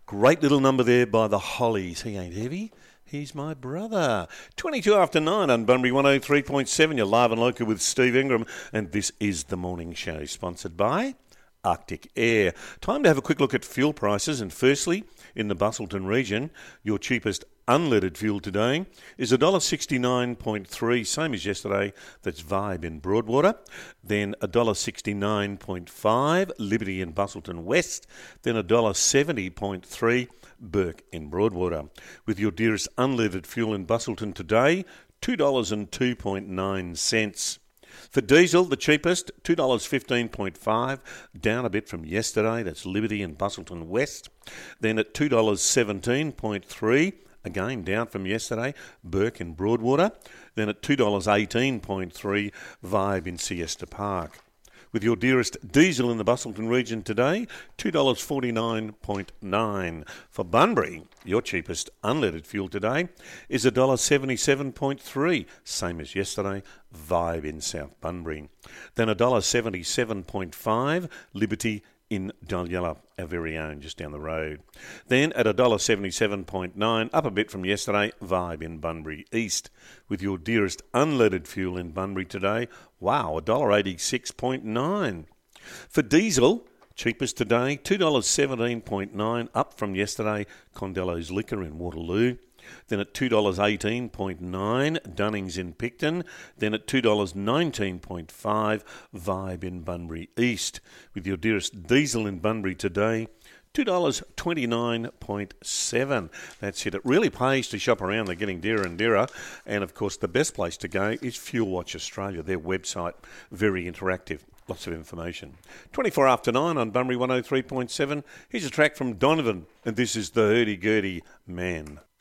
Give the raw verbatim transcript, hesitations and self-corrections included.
Great little number there by the Hollies. He ain't heavy. He's my brother. twenty-two after nine on Bunbury one oh three point seven. You're live and local with Steve Ingram. And this is The Morning Show, sponsored by Arctic Air. Time to have a quick look at fuel prices. And firstly, in the Busselton region, your cheapest unleaded fuel today is one dollar sixty-nine point three, same as yesterday. That's Vibe in Broadwater. Then one dollar sixty-nine point five, Liberty in Busselton West. Then one dollar seventy point three, Burke in Broadwater. With your dearest unleaded fuel in Busselton today, two dollars and two point nine cents. For diesel, the cheapest, two dollars fifteen point five, down a bit from yesterday. That's Liberty in Busselton West. Then at two dollars seventeen point three, again down from yesterday, Burke in Broadwater. Then at two dollars eighteen point three, Vibe in Siesta Park. With your dearest diesel in the Busselton region today, two dollars forty-nine point nine. For Bunbury, your cheapest unleaded fuel today is one dollar seventy-seven point three, same as yesterday, Vibe in South Bunbury. Then one dollar seventy-seven point five, Liberty in Dulyella, our very own, just down the road. Then at one dollar seventy-seven point nine, up a bit from yesterday, Vibe in Bunbury East. With your dearest unleaded fuel in Bunbury today, wow, one dollar eighty-six point nine. For diesel, cheapest today, two dollars seventeen point nine, up from yesterday, Condello's Liquor in Waterloo. Then at two dollars eighteen point nine, Dunnings in Picton. Then at two dollars nineteen point five, Vibe in Bunbury East. With your dearest diesel in Bunbury today, two dollars twenty-nine point seven. That's it. It really pays to shop around. They're getting dearer and dearer. And, of course, the best place to go is Fuel Watch Australia. Their website, very interactive. Lots of information. twenty-four after nine on Bunbury one oh three point seven. Here's a track from Donovan, and this is the Hurdy-Gurdy Man.